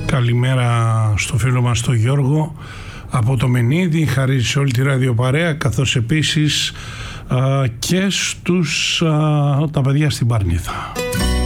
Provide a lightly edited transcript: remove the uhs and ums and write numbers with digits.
Καλημέρα στο φίλο μας τον Γιώργο από το Μενίδη, χαρίζει σε όλη τη ραδιοπαρέα, καθώς επίσης και στους τα παιδιά στην Πάρνηθα.